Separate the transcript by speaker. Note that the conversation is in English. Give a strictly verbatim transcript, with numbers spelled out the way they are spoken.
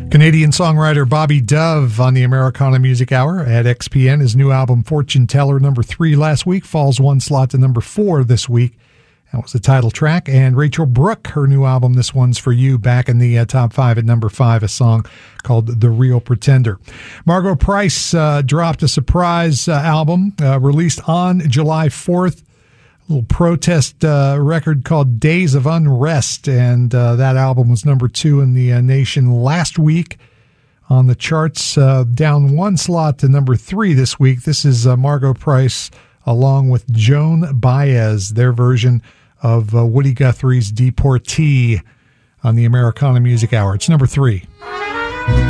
Speaker 1: Canadian songwriter Bobby Dove on the Americana Music Hour at X P N. His new album, Fortune Teller, number three last week, falls one slot to number four this week. That was the title track. And Rachel Brooke, her new album, This One's For You, back in the uh, top five at number five, a song called The Real Pretender. Margo Price uh, dropped a surprise uh, album uh, released on July fourth. A little protest uh, record called Days of Unrest, and uh, that album was number two in the uh, nation last week on the charts, uh, down one slot to number three this week. This is uh, Margo Price along with Joan Baez, their version of uh, Woody Guthrie's Deportee on the Americana Music Hour. It's number three.